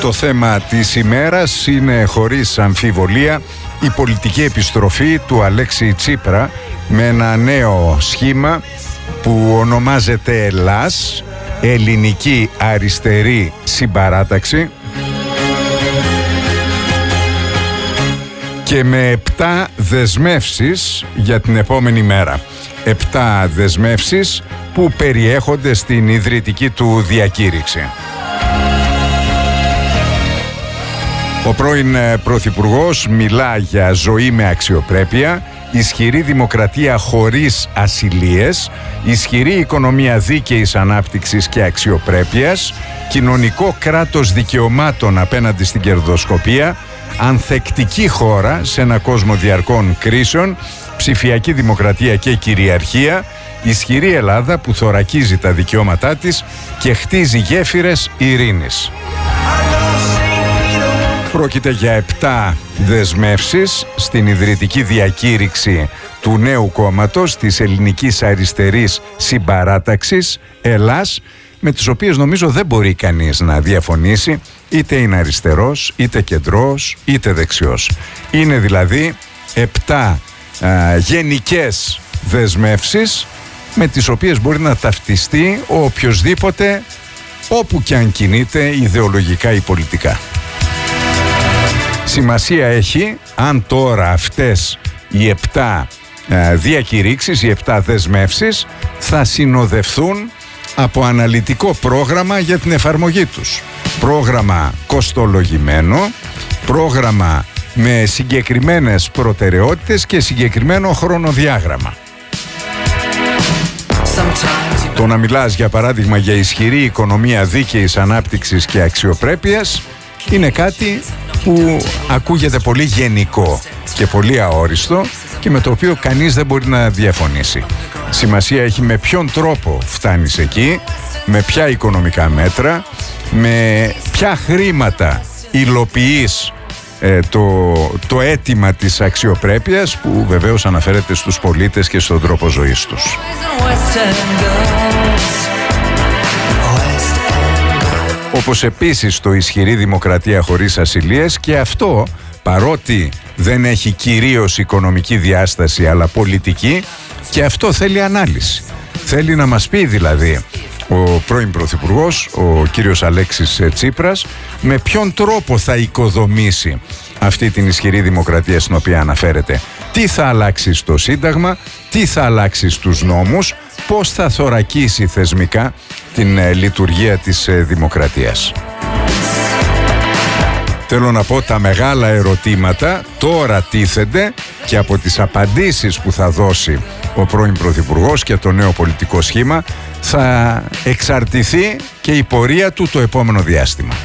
Το θέμα της ημέρας είναι χωρίς αμφιβολία η πολιτική επιστροφή του Αλέξη Τσίπρα με ένα νέο σχήμα που ονομάζεται ΕΛΑΣ, Ελληνική Αριστερή Συμπαράταξη, και με 7 δεσμεύσεις για την επόμενη μέρα. 7 δεσμεύσεις που περιέχονται στην ιδρυτική του διακήρυξη. Ο πρώην Πρωθυπουργός μιλά για ζωή με αξιοπρέπεια, ισχυρή δημοκρατία χωρίς ασυλίες, ισχυρή οικονομία δίκαιης ανάπτυξης και αξιοπρέπειας, κοινωνικό κράτος δικαιωμάτων απέναντι στην κερδοσκοπία, ανθεκτική χώρα σε ένα κόσμο διαρκών κρίσεων, ψηφιακή δημοκρατία και κυριαρχία, ισχυρή Ελλάδα που θωρακίζει τα δικαιώματά της και χτίζει γέφυρες ειρήνης. Πρόκειται για 7 δεσμεύσεις στην ιδρυτική διακήρυξη του νέου κόμματος της Ελληνικής Αριστερής Συμπαράταξης, ΕΛΑΣ, με τις οποίες νομίζω δεν μπορεί κανείς να διαφωνήσει, είτε είναι αριστερός, είτε κεντρός, είτε δεξιός. Είναι δηλαδή 7 γενικές δεσμεύσεις με τις οποίες μπορεί να ταυτιστεί ο οποιοσδήποτε, όπου και αν κινείται ιδεολογικά ή πολιτικά. Σημασία έχει αν τώρα αυτές οι 7 διακηρύξεις, οι 7 δεσμεύσεις θα συνοδευθούν από αναλυτικό πρόγραμμα για την εφαρμογή τους. Πρόγραμμα κοστολογημένο, πρόγραμμα με συγκεκριμένες προτεραιότητες και συγκεκριμένο χρονοδιάγραμμα. Το να μιλάς για παράδειγμα για ισχυρή οικονομία δίκαιης ανάπτυξης και αξιοπρέπειας είναι κάτι που ακούγεται πολύ γενικό και πολύ αόριστο και με το οποίο κανείς δεν μπορεί να διαφωνήσει. Σημασία έχει με ποιον τρόπο φτάνεις εκεί, με ποια οικονομικά μέτρα, με ποια χρήματα υλοποιείς το αίτημα της αξιοπρέπειας που βεβαίως αναφέρεται στους πολίτες και στον τρόπο ζωής τους. Όπως επίσης το ισχυρή δημοκρατία χωρίς ασυλίες, και αυτό παρότι δεν έχει κυρίως οικονομική διάσταση αλλά πολιτική, και αυτό θέλει ανάλυση. Θέλει να μας πει δηλαδή ο πρώην Πρωθυπουργός, ο κύριος Αλέξης Τσίπρας, με ποιον τρόπο θα οικοδομήσει αυτή την ισχυρή δημοκρατία στην οποία αναφέρεται. Τι θα αλλάξει στο Σύνταγμα, τι θα αλλάξει στους νόμους, πώς θα θωρακίσει θεσμικά την λειτουργία της δημοκρατίας. Θέλω να πω, τα μεγάλα ερωτήματα τώρα τίθενται και από τις απαντήσεις που θα δώσει ο πρώην Πρωθυπουργός και το νέο πολιτικό σχήμα θα εξαρτηθεί και η πορεία του το επόμενο διάστημα.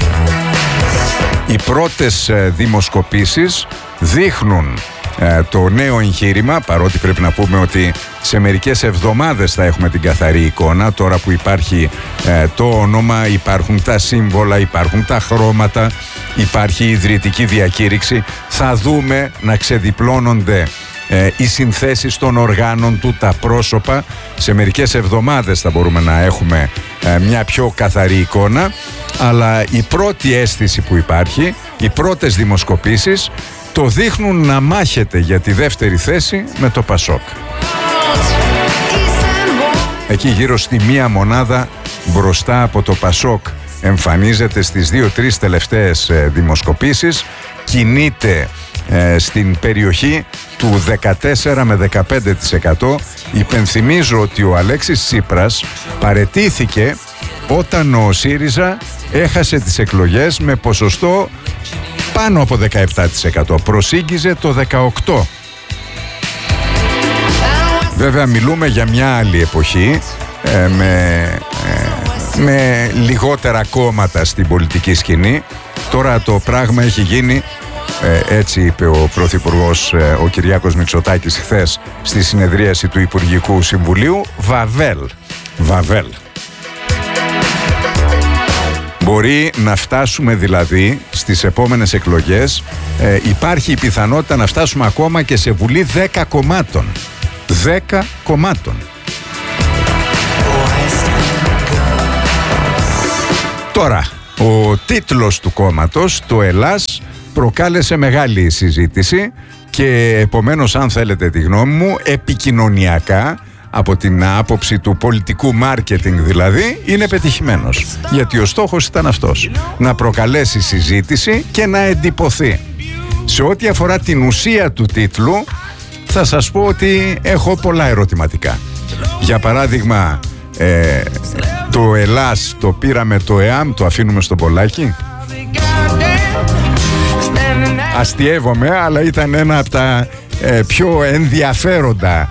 Οι πρώτες δημοσκοπήσεις δείχνουν το νέο εγχείρημα, παρότι πρέπει να πούμε ότι σε μερικές εβδομάδες θα έχουμε την καθαρή εικόνα, τώρα που υπάρχει το όνομα, υπάρχουν τα σύμβολα, υπάρχουν τα χρώματα, υπάρχει η ιδρυτική διακήρυξη, θα δούμε να ξεδιπλώνονται οι συνθέσεις των οργάνων του, τα πρόσωπα. Σε μερικές εβδομάδες θα μπορούμε να έχουμε μια πιο καθαρή εικόνα, αλλά η πρώτη αίσθηση που υπάρχει, οι πρώτες δημοσκοπήσεις το δείχνουν να μάχεται για τη δεύτερη θέση με το Πασόκ. Εκεί γύρω στη μία μονάδα μπροστά από το Πασόκ εμφανίζεται στις 2-3 τελευταίες δημοσκοπήσεις, κινείται στην περιοχή του 14 με 15%. Υπενθυμίζω ότι ο Αλέξης Τσίπρας παραιτήθηκε όταν ο ΣΥΡΙΖΑ έχασε τις εκλογές με ποσοστό πάνω από 17%. Προσήγγιζε το 18%. Βέβαια μιλούμε για μια άλλη εποχή με λιγότερα κόμματα στην πολιτική σκηνή. Τώρα το πράγμα έχει γίνει, έτσι είπε ο Πρωθυπουργός ο Κυριάκος Μητσοτάκης χθες στη συνεδρίαση του Υπουργικού Συμβουλίου, Βαβέλ. Μπορεί να φτάσουμε δηλαδή στις επόμενες εκλογές, υπάρχει η πιθανότητα να φτάσουμε ακόμα και σε βουλή 10 κομμάτων. 10 κομμάτων. Τώρα, Ο τίτλος του κόμματος, το Ελλάς, προκάλεσε μεγάλη συζήτηση και επομένως, αν θέλετε τη γνώμη μου, επικοινωνιακά, από την άποψη του πολιτικού μάρκετινγκ δηλαδή, είναι πετυχημένος. Γιατί ο στόχος ήταν αυτός, να προκαλέσει συζήτηση και να εντυπωθεί. Σε ό,τι αφορά την ουσία του τίτλου, θα σας πω ότι έχω πολλά ερωτηματικά. Για παράδειγμα, το Ελλάς το πήραμε το ΕΑΜ, το αφήνουμε στο μπολάκι. Αστιεύομαι, αλλά ήταν ένα από τα πιο ενδιαφέροντα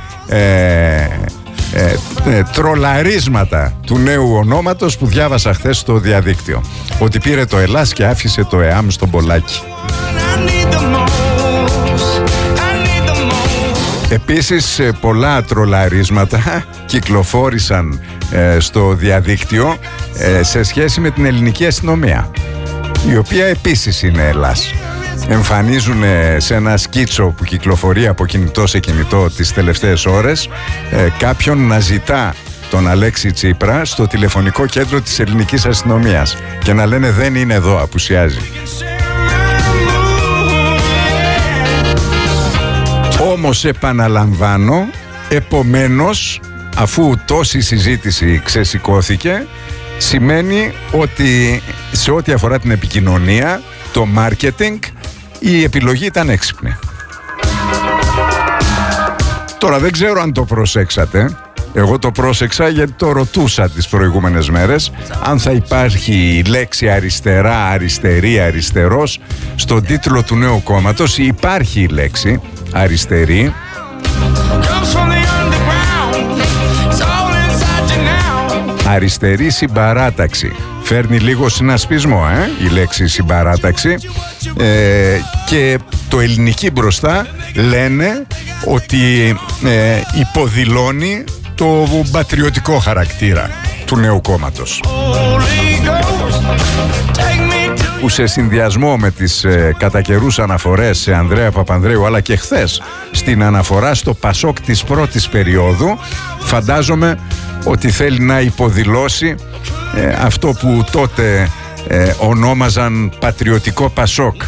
τρολαρίσματα του νέου ονόματος που διάβασα χθες στο διαδίκτυο. Ότι πήρε το Ελλάς και άφησε το ΕΑΜ στο μπολάκι. Επίσης, πολλά τρολαρίσματα κυκλοφόρησαν στο διαδίκτυο σε σχέση με την ελληνική αστυνομία, η οποία επίσης είναι Ελλάς. Εμφανίζουν σε ένα σκίτσο που κυκλοφορεί από κινητό σε κινητό τις τελευταίες ώρες κάποιον να ζητά τον Αλέξη Τσίπρα στο τηλεφωνικό κέντρο της ελληνικής αστυνομίας και να λένε δεν είναι εδώ, απουσιάζει. Όμως επαναλαμβάνω, επομένως, αφού τόση συζήτηση ξεσηκώθηκε, σημαίνει ότι σε ό,τι αφορά την επικοινωνία, το marketing, η επιλογή ήταν έξυπνη. Τώρα δεν ξέρω αν το προσέξατε. Εγώ το πρόσεξα γιατί το ρωτούσα τις προηγούμενες μέρες αν θα υπάρχει η λέξη αριστερά, αριστερή, αριστερός στον τίτλο του νέου κόμματος. Υπάρχει η λέξη αριστερή. Αριστερή συμπαράταξη. Φέρνει λίγο συνασπισμό η λέξη συμπαράταξη, και το ελληνική μπροστά λένε ότι υποδηλώνει το πατριωτικό χαρακτήρα του νέου κόμματος, που σε συνδυασμό με τις κατά καιρούς αναφορές σε Ανδρέα Παπανδρέου, αλλά και χθες στην αναφορά στο Πασόκ της πρώτης περίοδου, φαντάζομαι ότι θέλει να υποδηλώσει αυτό που τότε ονόμαζαν πατριωτικό Πασόκ,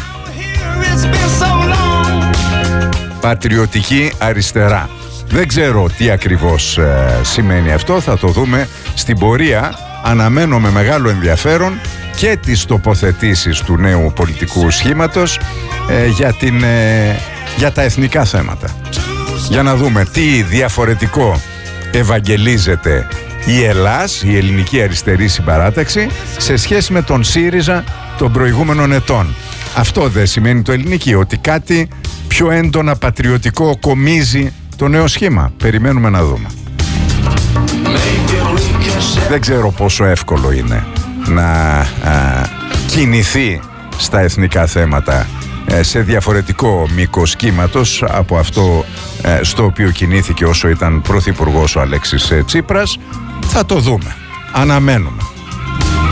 πατριωτική αριστερά. Δεν ξέρω τι ακριβώς σημαίνει αυτό, θα το δούμε στην πορεία. Αναμένω με μεγάλο ενδιαφέρον και τις τοποθετήσεις του νέου πολιτικού σχήματος για τα εθνικά θέματα. Για να δούμε τι διαφορετικό ευαγγελίζεται η Ελλάς, η ελληνική αριστερή συμπαράταξη, σε σχέση με τον ΣΥΡΙΖΑ των προηγούμενων ετών. Αυτό δεν σημαίνει το ελληνική, ότι κάτι πιο έντονα πατριωτικό κομίζει το νέο σχήμα? Περιμένουμε να δούμε. Δεν ξέρω πόσο εύκολο είναι να κινηθεί στα εθνικά θέματα σε διαφορετικό μήκος κύματος από αυτό στο οποίο κινήθηκε όσο ήταν πρωθυπουργός ο Αλέξης Τσίπρας. Θα το δούμε. Αναμένουμε.